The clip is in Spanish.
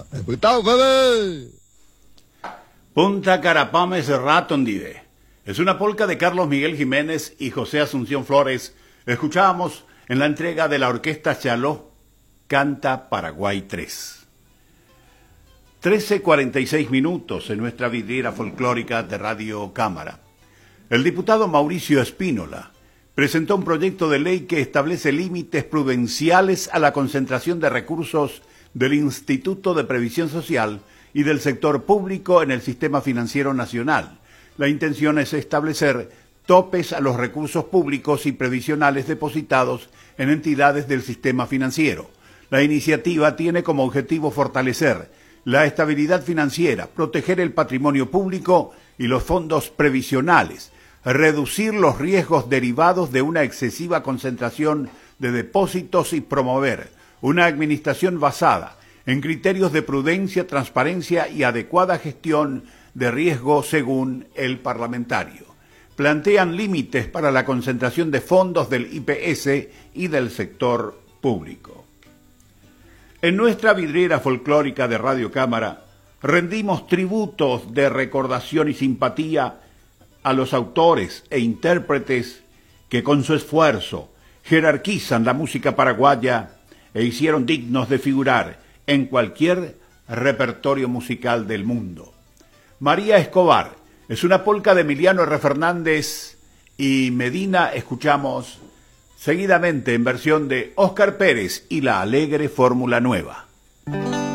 Espetado, espetado, bebé. Punta Carapames Ratondive. Es una polca de Carlos Miguel Jiménez y José Asunción Flores. Escuchábamos en la entrega de la Orquesta Chaló, Canta Paraguay 3. 13:46 en nuestra vidriera folclórica de Radio Cámara. El diputado Mauricio Espínola presentó un proyecto de ley que establece límites prudenciales a la concentración de recursos del Instituto de Previsión Social y del sector público en el sistema financiero nacional. La intención es establecer topes a los recursos públicos y previsionales depositados en entidades del sistema financiero. La iniciativa tiene como objetivo fortalecer la estabilidad financiera, proteger el patrimonio público y los fondos previsionales, reducir los riesgos derivados de una excesiva concentración de depósitos y promover una administración basada en criterios de prudencia, transparencia y adecuada gestión de riesgo según el parlamentario. Plantean límites para la concentración de fondos del IPS y del sector público. En nuestra vidriera folclórica de Radio Cámara rendimos tributos de recordación y simpatía a los autores e intérpretes que con su esfuerzo jerarquizan la música paraguaya e hicieron dignos de figurar en cualquier repertorio musical del mundo. María Escobar es una polca de Emiliano R. Fernández y Medina. Escuchamos seguidamente en versión de Óscar Pérez y la Alegre Fórmula Nueva.